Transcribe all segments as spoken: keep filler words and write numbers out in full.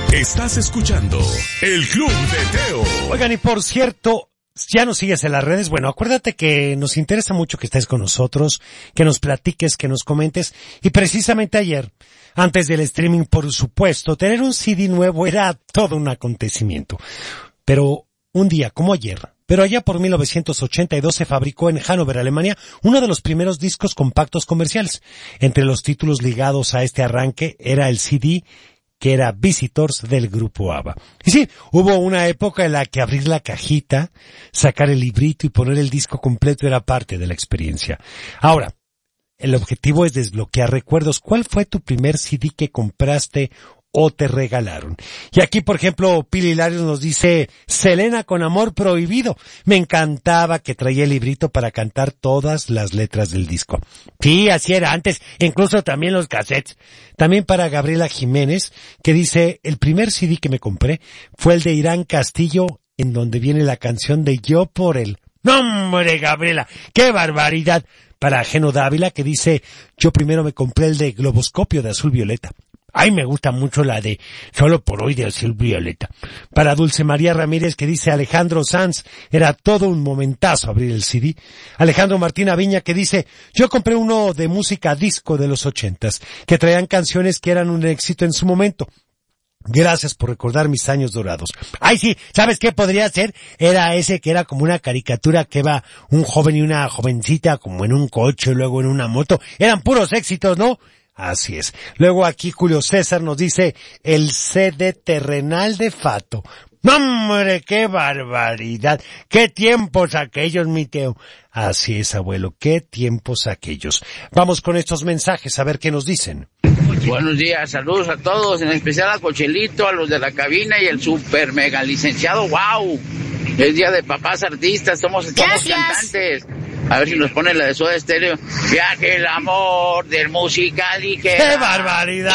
Estás escuchando El Club de Teo. Oigan, y por cierto, ¿ya nos sigues en las redes? Bueno, acuérdate que nos interesa mucho que estés con nosotros, que nos platiques, que nos comentes. Y precisamente ayer, antes del streaming, por supuesto, tener un C D nuevo era todo un acontecimiento. Pero un día como ayer, pero allá por mil novecientos ochenta y dos se fabricó en Hannover, Alemania, uno de los primeros discos compactos comerciales. Entre los títulos ligados a este arranque era el C D que era Visitors del grupo ABBA. Y sí, hubo una época en la que abrir la cajita, sacar el librito y poner el disco completo era parte de la experiencia. Ahora, el objetivo es desbloquear recuerdos. ¿Cuál fue tu primer C D que compraste o te regalaron? Y aquí, por ejemplo, Pili Larios nos dice, Selena con Amor Prohibido. Me encantaba que traía el librito para cantar todas las letras del disco. Sí, así era antes, incluso también los cassettes. También para Gabriela Jiménez, que dice, el primer C D que me compré fue el de Irán Castillo, en donde viene la canción de Yo por él. ¡No, hombre, Gabriela! ¡Qué barbaridad! Para Geno Dávila, que dice, yo primero me compré el de Globoscopio de Azul Violeta. Ay, me gusta mucho la de Solo por hoy de Azul Violeta. Para Dulce María Ramírez, que dice Alejandro Sanz, era todo un momentazo abrir el C D. Alejandro Martín Aviña, que dice, yo compré uno de música disco de los ochentas, que traían canciones que eran un éxito en su momento. Gracias por recordar mis años dorados. Ay, sí, ¿sabes qué podría ser? Era ese que era como una caricatura que va un joven y una jovencita como en un coche, luego en una moto. Eran puros éxitos, ¿no? Así es. Luego aquí Julio César nos dice el C D terrenal de Fato. ¡Hombre, qué barbaridad! ¡Qué tiempos aquellos, mi Teo! Así es, abuelo, qué tiempos aquellos. Vamos con estos mensajes a ver qué nos dicen. Buenos días, saludos a todos, en especial a Cochelito, a los de la cabina y el super mega licenciado. ¡Wow! Es día de papás artistas, somos, somos cantantes. A ver si nos ponen la de Soda Stereo. Viaje el amor del musical y que... ¡Qué barbaridad!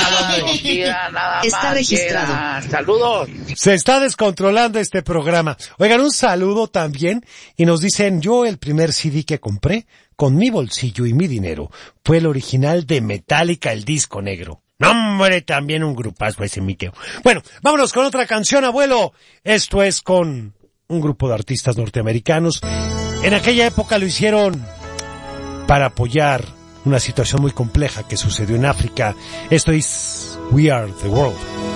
Nada Está más registrado. queda. Saludos. Se está descontrolando este programa. Oigan, un saludo también. Y nos dicen, yo el primer C D que compré, con mi bolsillo y mi dinero, fue el original de Metallica, el disco negro. ¡No, hombre! También un grupazo ese, mi Teo. Bueno, vámonos con otra canción, abuelo. Esto es con un grupo de artistas norteamericanos. En aquella época lo hicieron para apoyar una situación muy compleja que sucedió en África. Esto es We Are the World.